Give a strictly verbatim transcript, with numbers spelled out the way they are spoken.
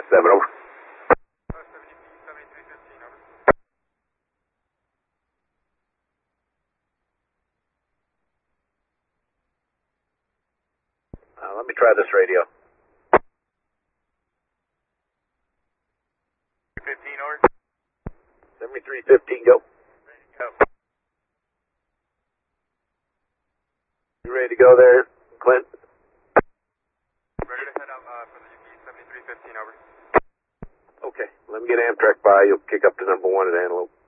seven, over. seventy-three fifteen, over. Uh, let me try this radio. fifteen, over. seventy-three fifteen, go. Ready to go. You ready to go there, Clint? Ready to head out uh, for the U P seventy-three fifteen, over. Okay, let me get Amtrak by. You'll kick up to number one at Antelope.